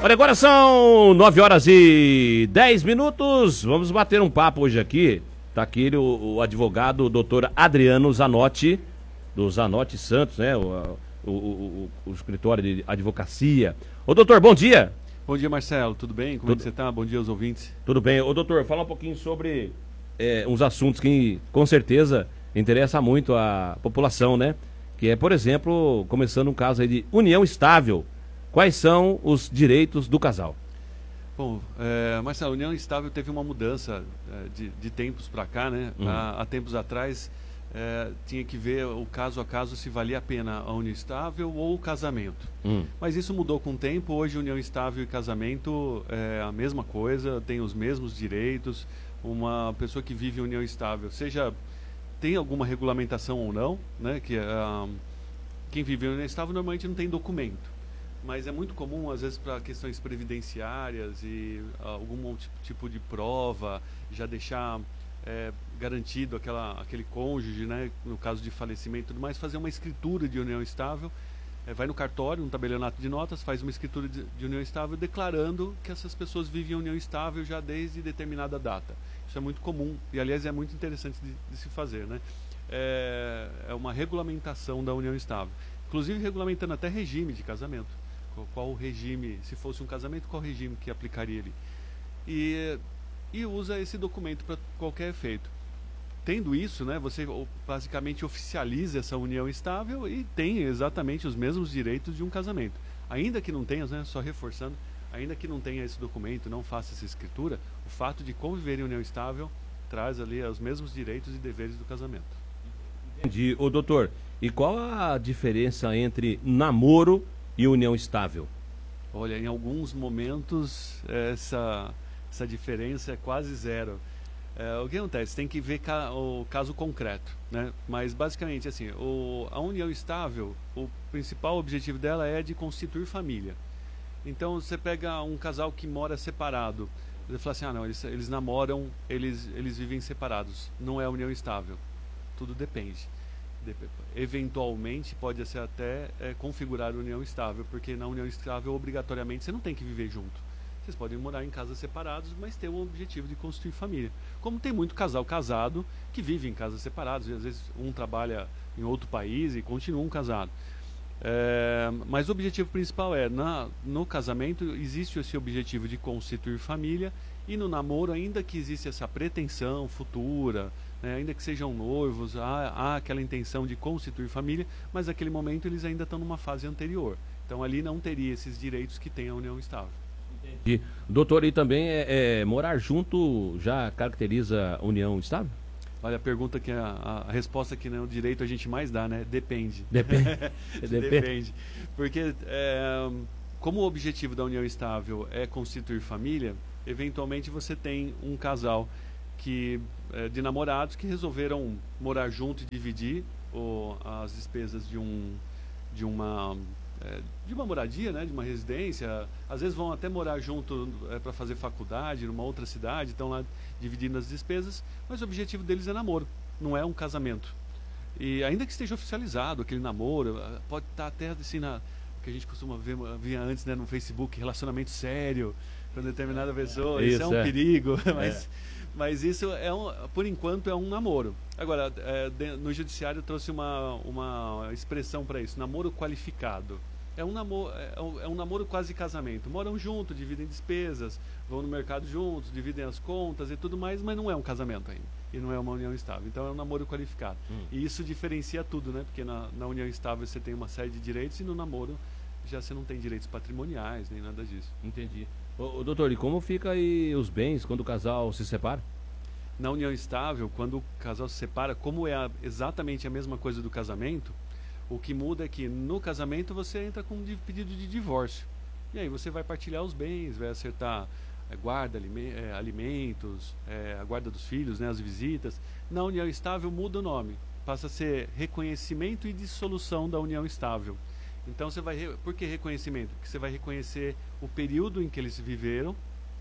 Olha, agora são 9h10. Vamos bater um papo hoje aqui. Tá aqui o advogado, o doutor Adriano Zanotti, do Zanotti Santos, né? O escritório de advocacia. Ô, doutor, bom dia. Bom dia, Marcelo. Tudo bem? Como é que você tá? Bom dia aos ouvintes. Tudo bem. Ô, doutor, fala um pouquinho sobre uns assuntos que, com certeza, interessam muito a população, né? Que é, por exemplo, começando um caso aí de união estável. Quais são os direitos do casal? Bom, Marcelo, a união estável teve uma mudança de tempos para cá, né? Há tempos atrás tinha que ver o caso a caso se valia a pena a união estável ou o casamento. Mas isso mudou com o tempo. Hoje, união estável e casamento é a mesma coisa, tem os mesmos direitos. Uma pessoa que vive em união estável, seja tem alguma regulamentação ou não, né? Que quem vive em união estável normalmente não tem documento. Mas é muito comum, às vezes, para questões previdenciárias e algum tipo de prova, já deixar garantido aquele cônjuge, né, no caso de falecimento e tudo mais, fazer uma escritura de união estável. Vai no cartório, no tabelionato de notas, faz uma escritura de união estável declarando que essas pessoas vivem em união estável já desde determinada data. Isso é muito comum e, aliás, é muito interessante de se fazer, né? É uma regulamentação da união estável. Inclusive regulamentando até regime de casamento. Qual o regime, se fosse um casamento, qual regime que aplicaria ali. E usa esse documento para qualquer efeito. Tendo isso, né, você basicamente oficializa essa união estável e tem exatamente os mesmos direitos de um casamento. Ainda que não tenha, né, só reforçando, ainda que não tenha esse documento, não faça essa escritura, o fato de conviver em união estável traz ali os mesmos direitos e deveres do casamento. Entendi. Ô, doutor, e qual a diferença entre namoro e união estável? Olha, em alguns momentos essa diferença é quase zero. O que acontece? Tem que ver o caso concreto, né? Mas basicamente assim, a união estável, o principal objetivo dela é de constituir família. Então você pega um casal que mora separado, você fala assim, não, eles namoram, eles vivem separados, não é união estável. Tudo depende. Eventualmente pode ser até configurar união estável, porque na união estável obrigatoriamente você não tem que viver junto. Vocês podem morar em casas separadas, mas ter o objetivo de constituir família. Como tem muito casal casado que vive em casas separadas, e às vezes um trabalha em outro país e continuam casados. Mas o objetivo principal no casamento existe esse objetivo de constituir família, e no namoro, ainda que existe essa pretensão futura, ainda que sejam noivos, há aquela intenção de constituir família, mas naquele momento eles ainda estão numa fase anterior. Então ali não teria esses direitos que tem a união estável. Entendi. Doutor, e também morar junto já caracteriza união estável? Olha, a pergunta que a resposta que no direito a gente mais dá, né? Depende. Depende. Porque como o objetivo da união estável é constituir família, eventualmente você tem um casal de namorados que resolveram morar junto e dividir as despesas de uma moradia, né, de uma residência. Às vezes vão até morar junto para fazer faculdade numa outra cidade, estão lá dividindo as despesas, mas o objetivo deles é namoro, não é um casamento. E ainda que esteja oficializado aquele namoro, pode estar até assim que a gente costuma ver antes, né, no Facebook, relacionamento sério com determinada pessoa. Isso é um perigo, mas isso por enquanto é um namoro. Agora, no judiciário trouxe uma expressão para isso, namoro qualificado. É um namoro quase casamento. Moram juntos, dividem despesas, vão no mercado juntos, dividem as contas e tudo mais, mas não é um casamento ainda. E não é uma união estável. Então é um namoro qualificado. E isso diferencia tudo, né? Porque na união estável você tem uma série de direitos e no namoro já você não tem direitos patrimoniais, nem nada disso. Entendi. Ô, doutor, e como fica aí os bens quando o casal se separa? Na união estável, quando o casal se separa, como é exatamente a mesma coisa do casamento, o que muda é que no casamento você entra com um pedido de divórcio. E aí você vai partilhar os bens, vai acertar guarda, alimentos, a guarda dos filhos, né, as visitas. Na união estável muda o nome, passa a ser reconhecimento e dissolução da união estável. Então você vai... Por que reconhecimento? Porque você vai reconhecer o período em que eles viveram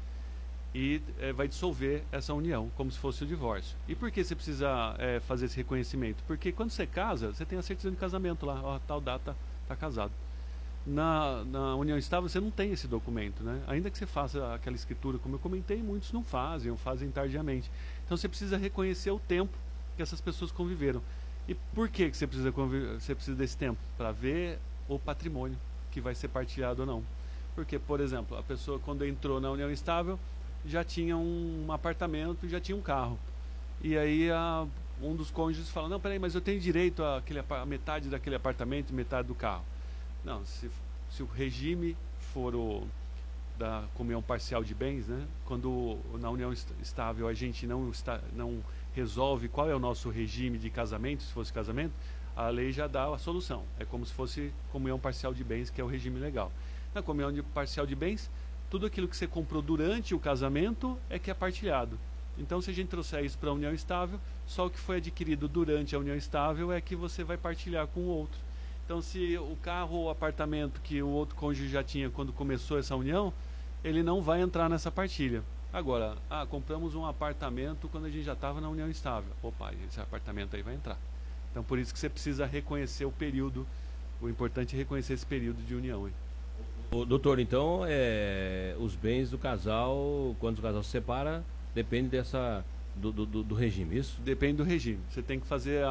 e vai dissolver essa união, como se fosse o divórcio. E por que você precisa fazer esse reconhecimento? Porque quando você casa, você tem a certidão de casamento lá, tal data está casado. Na união estável você não tem esse documento, né? Ainda que você faça aquela escritura, como eu comentei, muitos não fazem, ou fazem tardiamente. Então você precisa reconhecer o tempo que essas pessoas conviveram. E por que você precisa desse tempo? Para ver o patrimônio que vai ser partilhado ou não. Porque, por exemplo, a pessoa quando entrou na união estável já tinha um apartamento, já tinha um carro. E aí um dos cônjuges fala, não, peraí, mas eu tenho direito a metade daquele apartamento e metade do carro. Não, se o regime for da comunhão parcial de bens, né? Quando na união estável a gente não resolve qual é o nosso regime de casamento, se fosse casamento, a lei já dá a solução. É como se fosse comunhão parcial de bens, que é o regime legal. Na comunhão parcial de bens, tudo aquilo que você comprou durante o casamento é que é partilhado. Então, se a gente trouxer isso para a união estável, só o que foi adquirido durante a união estável é que você vai partilhar com o outro. Então, se o carro ou o apartamento que o outro cônjuge já tinha quando começou essa união, ele não vai entrar nessa partilha. Agora, compramos um apartamento quando a gente já estava na união estável. Opa, esse apartamento aí vai entrar. Então, por isso que você precisa reconhecer o período. O importante é reconhecer esse período de união. Hein? Doutor, então, os bens do casal, quando o casal se separa, depende do regime, isso? Depende do regime. Você tem que fazer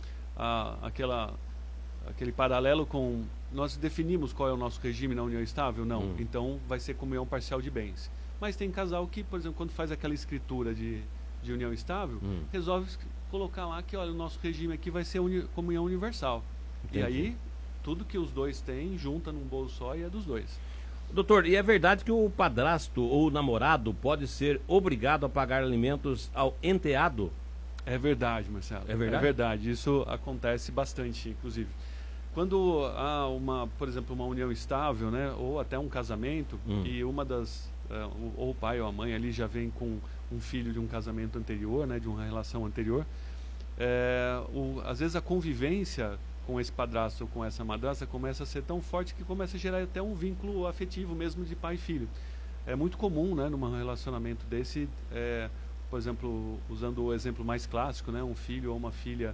aquele paralelo com... Nós definimos qual é o nosso regime na união estável? Não. Então, vai ser comunhão parcial de bens. Mas tem casal que, por exemplo, quando faz aquela escritura de união estável, resolve colocar lá que, olha, o nosso regime aqui vai ser comunhão universal. Entendi. E aí, tudo que os dois têm, junta num bolo só e é dos dois. Doutor, e é verdade que o padrasto ou o namorado pode ser obrigado a pagar alimentos ao enteado? É verdade, Marcelo. É verdade? É verdade. Isso acontece bastante, inclusive. Quando há por exemplo, uma união estável, né, ou até um casamento, e uma ou o pai ou a mãe ali já vem com um filho de um casamento anterior, né, de uma relação anterior, às vezes a convivência com esse padrasto ou com essa madrasta começa a ser tão forte que começa a gerar até um vínculo afetivo mesmo de pai e filho. É muito comum, né, num relacionamento desse, por exemplo, usando o exemplo mais clássico, né, um filho ou uma filha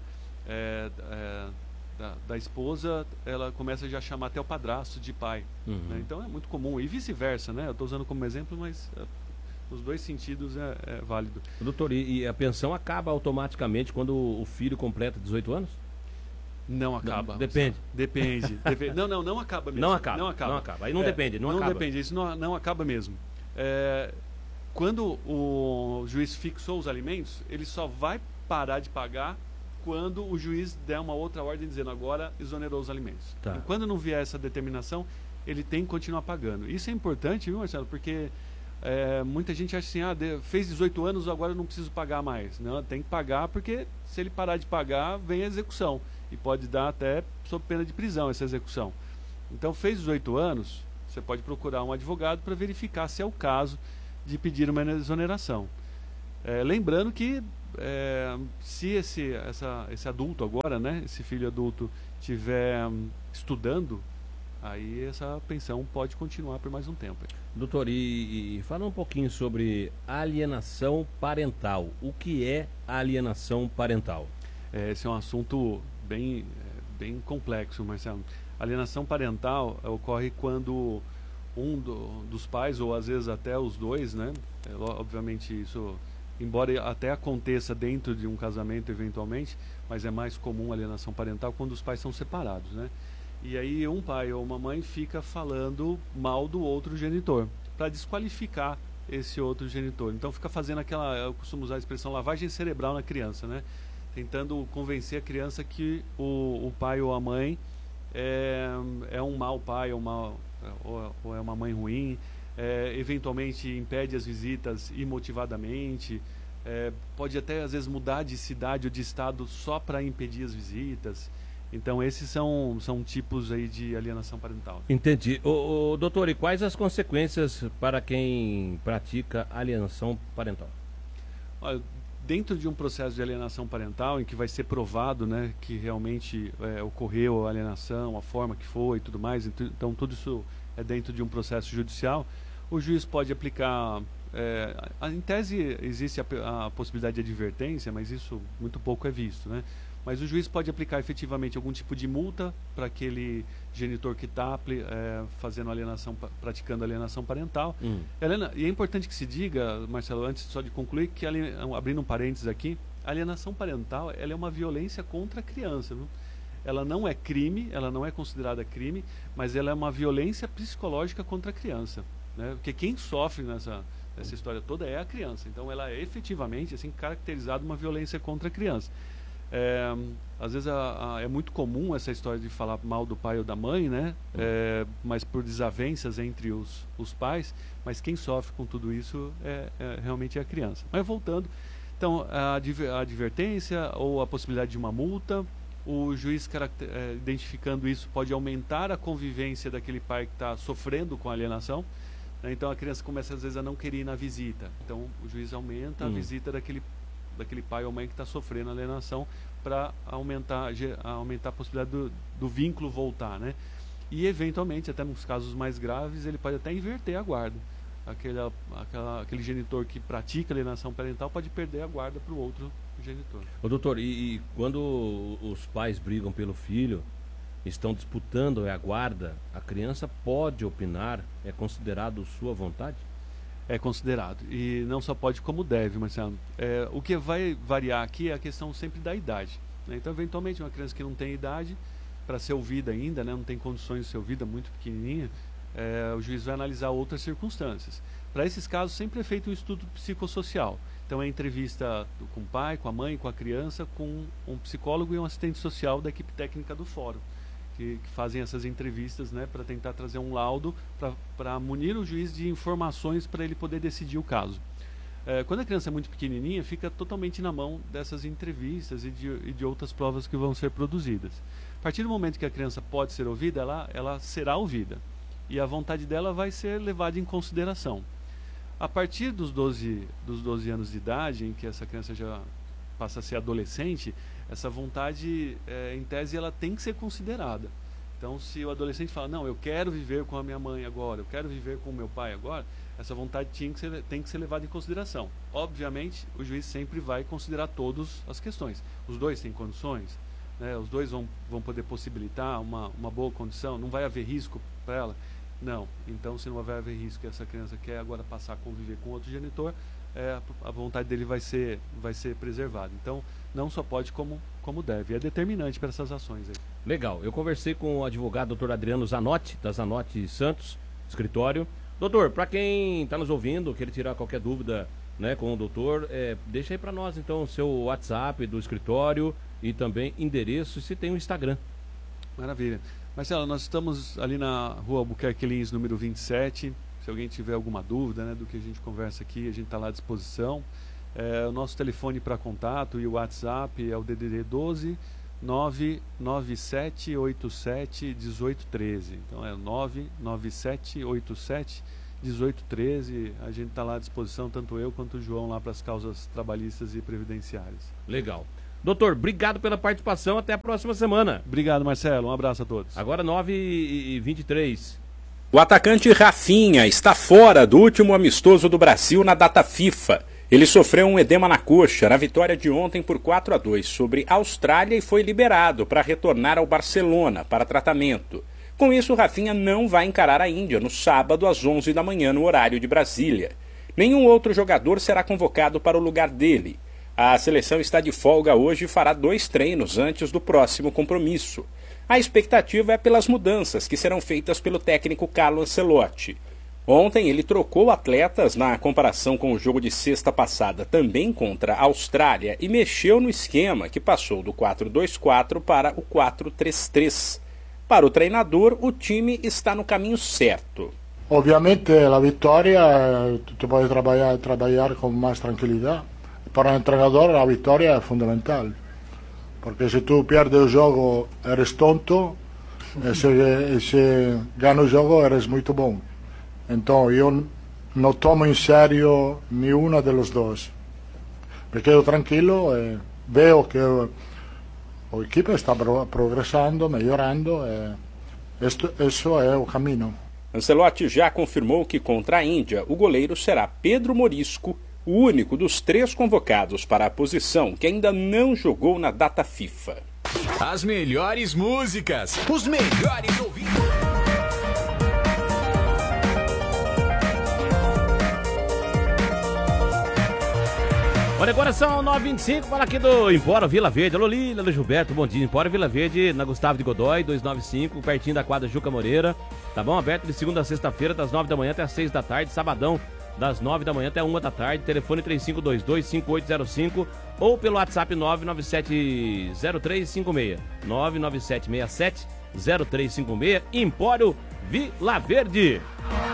da esposa, ela começa já a chamar até o padrasto de pai. Né? Então é muito comum, e vice-versa, né? Eu estou usando como exemplo, mas nos dois sentidos é válido. Doutor, e a pensão acaba automaticamente quando o filho completa 18 anos? Não acaba. Não, depende. Depende. Não acaba mesmo. Não acaba. Aí não depende, não acaba. Não depende, isso não acaba mesmo. Quando o juiz fixou os alimentos, ele só vai parar de pagar quando o juiz der uma outra ordem dizendo agora exonerou os alimentos. Tá. E quando não vier essa determinação, ele tem que continuar pagando. Isso é importante, viu, Marcelo? Porque muita gente acha assim, fez 18 anos, agora eu não preciso pagar mais. Não, tem que pagar porque se ele parar de pagar, vem a execução. E pode dar até sob pena de prisão essa execução. Então, fez 18 anos, você pode procurar um advogado para verificar se é o caso de pedir uma exoneração. Lembrando que se esse adulto agora, né, esse filho adulto estiver estudando, aí essa pensão pode continuar por mais um tempo. Doutor, e fala um pouquinho sobre alienação parental. O que é alienação parental? Esse é um assunto bem complexo, Marcelo. Alienação parental ocorre quando dos pais, ou às vezes até os dois, né? Obviamente isso, embora até aconteça dentro de um casamento eventualmente, mas é mais comum a alienação parental quando os pais são separados, né? E aí um pai ou uma mãe fica falando mal do outro genitor, para desqualificar esse outro genitor. Então fica fazendo eu costumo usar a expressão lavagem cerebral na criança, né? Tentando convencer a criança que o pai ou a mãe é um mau pai ou é uma mãe ruim, eventualmente impede as visitas imotivadamente, pode até às vezes mudar de cidade ou de estado só para impedir as visitas. Então esses são tipos aí de alienação parental. Entendi. Doutor, e quais as consequências para quem pratica alienação parental? Olha, dentro de um processo de alienação parental, em que vai ser provado, né, que realmente ocorreu a alienação, a forma que foi e tudo mais, então tudo isso é dentro de um processo judicial, o juiz pode aplicar... em tese existe a possibilidade de advertência, mas isso muito pouco é visto, né? mas o juiz pode aplicar efetivamente algum tipo de multa para aquele genitor que está fazendo alienação, praticando alienação parental. Helena, e é importante que se diga, Marcelo, antes só de concluir, que abrindo um parênteses aqui, a alienação parental ela é uma violência contra a criança, viu? Ela não é crime, ela não é considerada crime, mas ela é uma violência psicológica contra a criança, né? Porque quem sofre nessa história toda é a criança. Então ela é efetivamente assim, caracterizada uma violência contra a criança. Às vezes é muito comum essa história de falar mal do pai ou da mãe, né? Mas por desavenças entre os pais, mas quem sofre com tudo isso realmente é a criança. Mas voltando, então a advertência ou a possibilidade de uma multa, o juiz identificando isso pode aumentar a convivência daquele pai que está sofrendo com a alienação, né? Então a criança começa às vezes a não querer ir na visita, então o juiz aumenta a visita daquele pai ou mãe que está sofrendo alienação para aumentar a possibilidade do vínculo voltar, né? E eventualmente, até nos casos mais graves, ele pode até inverter a guarda. Aquele genitor que pratica alienação parental pode perder a guarda para o outro genitor. Ô, doutor, e quando os pais brigam pelo filho, estão disputando a guarda, a criança pode opinar? É considerado sua vontade? É considerado. E não só pode, como deve, Marcelo. O que vai variar aqui é a questão sempre da idade, né? Então, eventualmente, uma criança que não tem idade para ser ouvida ainda, né, não tem condições de ser ouvida, muito pequenininha, o juiz vai analisar outras circunstâncias. Para esses casos, sempre é feito um estudo psicossocial. Então, é entrevista com o pai, com a mãe, com a criança, com um psicólogo e um assistente social da equipe técnica do fórum, que fazem essas entrevistas, né, para tentar trazer um laudo para munir o juiz de informações para ele poder decidir o caso. Quando a criança é muito pequenininha, fica totalmente na mão dessas entrevistas e de outras provas que vão ser produzidas. A partir do momento que a criança pode ser ouvida, ela será ouvida e a vontade dela vai ser levada em consideração. A partir dos 12 anos de idade, em que essa criança já passa a ser adolescente, essa vontade, em tese, ela tem que ser considerada. Então, se o adolescente fala, não, eu quero viver com a minha mãe agora, eu quero viver com o meu pai agora, essa vontade tem que ser levada em consideração. Obviamente, o juiz sempre vai considerar todas as questões. Os dois têm condições, né? Os dois vão poder possibilitar uma boa condição, não vai haver risco para ela? Não. Então, se não vai haver risco e essa criança quer agora passar a conviver com outro genitor, a vontade dele vai ser preservada. Então, não só pode como deve. É determinante para essas ações aí. Legal. Eu conversei com o advogado Dr. Adriano Zanotti, da Zanotti Santos, escritório. Doutor, para quem está nos ouvindo, quer tirar qualquer dúvida, né, com o doutor, deixa aí para nós então o seu WhatsApp do escritório e também endereço, e se tem o Instagram. Maravilha. Marcelo, nós estamos ali na rua Albuquerque Lins, número 27. Se alguém tiver alguma dúvida, né, do que a gente conversa aqui, a gente está lá à disposição. O nosso telefone para contato e o WhatsApp é o DDD 12 99787 1813. Então é 99787 1813. A gente está lá à disposição, tanto eu quanto o João, lá para as causas trabalhistas e previdenciárias. Legal. Doutor, obrigado pela participação. Até a próxima semana. Obrigado, Marcelo. Um abraço a todos. Agora 9h23. O atacante Rafinha está fora do último amistoso do Brasil na data FIFA. Ele sofreu um edema na coxa na vitória de ontem por 4-2 sobre a Austrália e foi liberado para retornar ao Barcelona para tratamento. Com isso, Rafinha não vai encarar a Índia no sábado às 11 da manhã no horário de Brasília. Nenhum outro jogador será convocado para o lugar dele. A seleção está de folga hoje e fará 2 treinos antes do próximo compromisso. A expectativa é pelas mudanças que serão feitas pelo técnico Carlo Ancelotti. Ontem ele trocou atletas na comparação com o jogo de sexta passada, também contra a Austrália, e mexeu no esquema que passou do 4-2-4 para o 4-3-3. Para o treinador, o time está no caminho certo. Obviamente a vitória, tu pode trabalhar com mais tranquilidade. Para um treinador a vitória é fundamental. Porque se tu perdes o jogo, eres tonto, e se ganha o jogo, eres muito bom. Então, eu não tomo em sério nenhuma dos dois. Me quedo tranquilo e vejo que a equipe está progressando, melhorando. Isso é o caminho. Ancelotti já confirmou que contra a Índia, o goleiro será Pedro Morisco, o único dos 3 convocados para a posição que ainda não jogou na data FIFA. As melhores músicas, os melhores ouvintes. Olha, agora são 9h25, fala aqui do Empório Vila Verde. Alô, Lília, alô, Gilberto, bom dia. Empório Vila Verde, na Gustavo de Godoy, 295, pertinho da quadra Juca Moreira. Tá bom? Aberto de segunda a sexta-feira, das 9 da manhã até as 6 da tarde. Sabadão, das 9 da manhã até 1 da tarde. Telefone 3522-5805 ou pelo WhatsApp 9970356. 997670356. Empório Vila Verde.